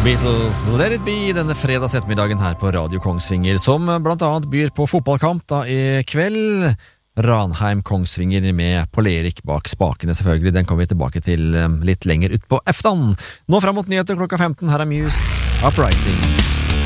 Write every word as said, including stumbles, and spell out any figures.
Beatles, Let It Be, denne fredags ettermiddagen her på Radio Kongsvinger, som blant annet byr på fotballkamp da i kveld. Ranheim Kongsvinger med Paul Erik bak spakene selvfølgelig, den kommer vi tilbake til litt lenger ut på eftan. Nå frem mot nyheter klokka femten, her er Muse, Uprising.